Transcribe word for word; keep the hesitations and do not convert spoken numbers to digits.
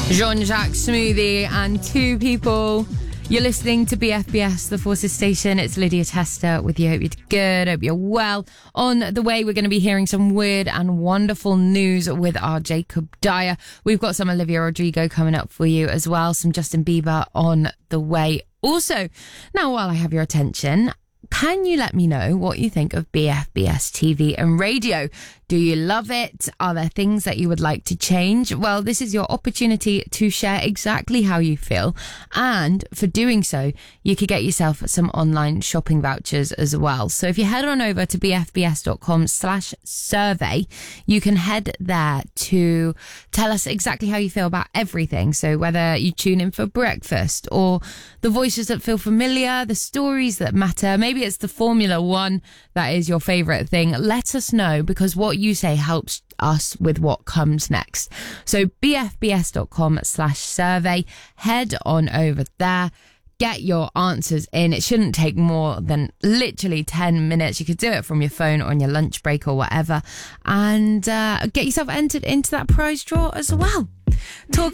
Jean-Jacques Smoothie and Two People. You're listening to B F B S, the Forces Station. It's Lydia Tester with you. Hope you're good. Hope you're well. On the way, we're going to be hearing some weird and wonderful news with our Jacob Dyer. We've got some Olivia Rodrigo coming up for you as well. Some Justin Bieber on the way. Also, now while I have your attention, can you let me know what you think of B F B S T V and radio? Do you love it? Are there things that you would like to change? Well, this is your opportunity to share exactly how you feel. And for doing so, you could get yourself some online shopping vouchers as well. So if you head on over to bfbs.com slash survey, you can head there to tell us exactly how you feel about everything. So whether you tune in for breakfast or the voices that feel familiar, the stories that matter, maybe it's the Formula One that is your favourite thing. Let us know, because what you say helps us with what comes next. So bfbs.com slash survey. Head on over there. Get your answers in. It shouldn't take more than literally ten minutes. You could do it from your phone or on your lunch break or whatever. And uh, get yourself entered into that prize draw as well. Talking